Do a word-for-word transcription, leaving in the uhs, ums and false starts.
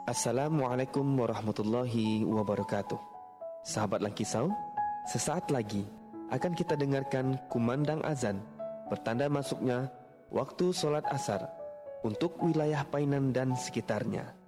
Assalamualaikum warahmatullahi wabarakatuh. Sahabat Langkisau, sesaat lagi akan kita dengarkan kumandang azan bertanda masuknya waktu sholat asar untuk wilayah Painan dan sekitarnya.